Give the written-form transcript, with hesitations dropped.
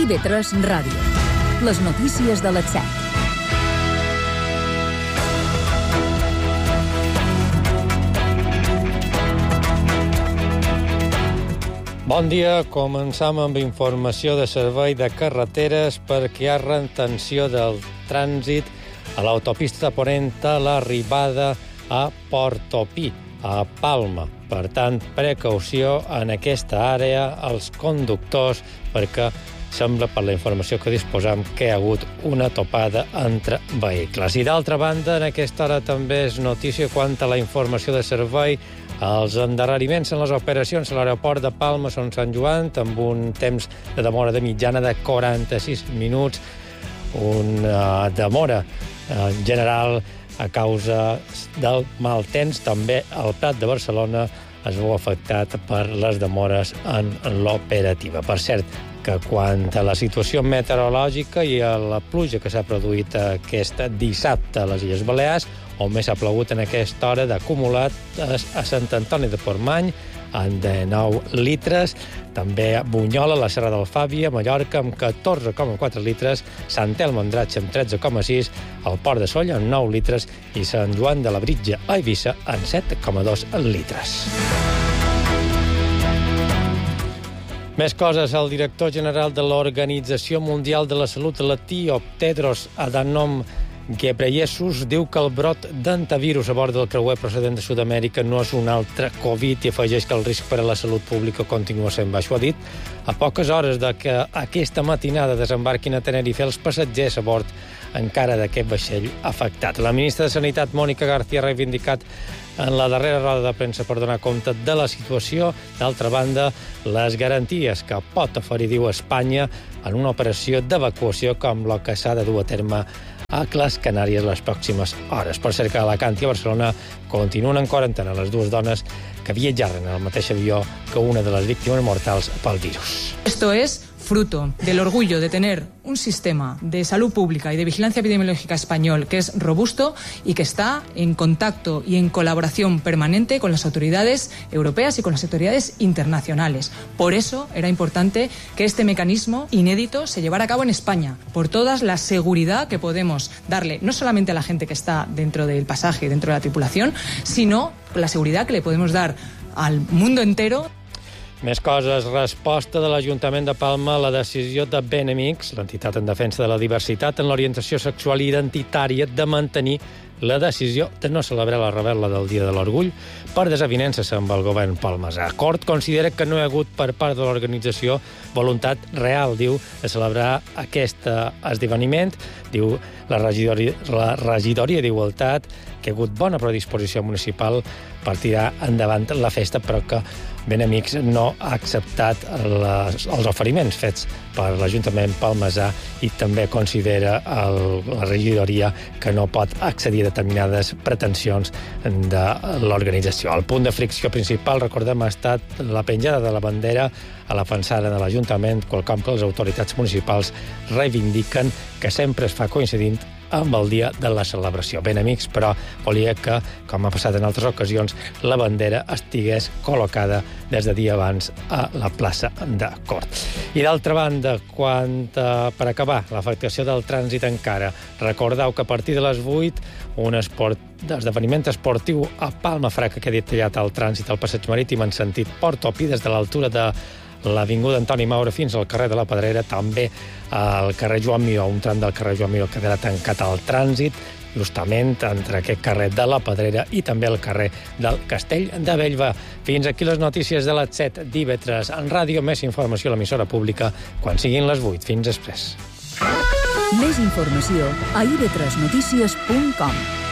IB3 Ràdio. Les notícies de les 7. Bon dia, començam amb informació de servei de carreteres perquè hi ha retenció del trànsit a l'autopista de Ponent a l'arribada a Portopí, a Palma. Per tant, precaució en aquesta àrea als conductors perquè sembla, per la informació que disposam, que hi ha hagut una topada entre vehicles. I d'altra banda, en aquesta hora també és notícia quant a la informació de servei. Els endarreriments en les operacions a l'aeroport de Palma són Sant Joan, amb un temps de demora de mitjana de 46 minuts, una demora general a causa del mal temps. També el Prat de Barcelona es veu afectat per les demores en l'operativa. Per cert, que quant a la situació meteorològica i a la pluja que s'ha produït aquest dissabte a les Illes Balears, on més ha plogut en aquesta hora d'acumulat a Sant Antoni de Portmany, en 19 litres, també a Bunyola, la Serra d'Alfàbia, Mallorca, amb 14,4 litres, Sant Elm Andratx, amb 13,6, el Port de Sóller, amb 9 litres, i Sant Joan de Labritja, a Eivissa, amb 7,2 litres. Més coses. El director general de l'Organització Mundial de la Salut, l'etíop Tedros Adhanom Ghebreyesus, diu que el brot d'hantavirus a bord del creuer procedent de Sud-amèrica no és un altre Covid i afegeix que el risc per a la salut pública continua sent baix. Ho ha dit a poques hores de que aquesta matinada desembarquin a Tenerife els passatgers a bord encara d'aquest vaixell afectat. La ministra de Sanitat, Mònica García, ha reivindicat en la darrera roda de premsa per donar compte de la situació. D'altra banda, les garanties que pot oferir, diu, Espanya en una operació d'evacuació com la que s'ha de dur a terme a les Canàries les pròximes hores. Per cert, que a Alacant i a Barcelona continuen en quarantena les dues dones que viatjaven en el mateix avió que una de les víctimes mortals pel virus. Esto es fruto del orgullo de tener un sistema de salud pública y de vigilancia epidemiológica español que es robusto y que está en contacto y en colaboración permanente con las autoridades europeas y con las autoridades internacionales. Por eso era importante que este mecanismo inédito se llevara a cabo en España, por toda la seguridad que podemos darle no solamente a la gente que está dentro del pasaje, dentro de la tripulación, sino la seguridad que le podemos dar al mundo entero. Més coses. Resposta de l'Ajuntament de Palma a la decisió de Benemix, l'entitat en defensa de la diversitat en l'orientació sexual i identitària, de mantenir la decisió de no celebrar la revetla del Dia de l'Orgull per desavinences amb el govern palmesà. Cort considera que no hi ha hagut per part de l'organització voluntat real, diu, de celebrar aquest esdeveniment. Diu la regidoria d'Igualtat que hi ha hagut bona predisposició municipal per tirar endavant la festa, però que Benemix no ha acceptat els oferiments fets per l'Ajuntament palmesà i també considera la regidoria que no pot accedir a determinades pretensions de l'organització. El punt de fricció principal, recordem, ha estat la penjada de la bandera a la fanzara de l'Ajuntament, quelcom que les autoritats municipals reivindiquen que sempre es fa coincidint amb el dia de la celebració. Benemix, però, volia que, com ha passat en altres ocasions, la bandera estigués col·locada des de dia abans a la plaça de Cort. I d'altra banda, per acabar, l'afectació del trànsit encara. Recordeu que a partir de les 8 un esdeveniment esportiu a Palma farà que quedi tallat el trànsit al passeig marítim en sentit Portopí des de l'altura de l'Avinguda Antoni Maura fins al carrer de la Pedrera, també al carrer Joan Miró, un tram del carrer Joan Miró quedarà tancat al trànsit, justament entre aquest carrer de la Pedrera i també el carrer del Castell de Bellver. Fins aquí les notícies de les 7 d'IV3 en ràdio. Més informació a l'emissora pública quan siguin les 8. Fins després. Més informació a ib3notícies.com.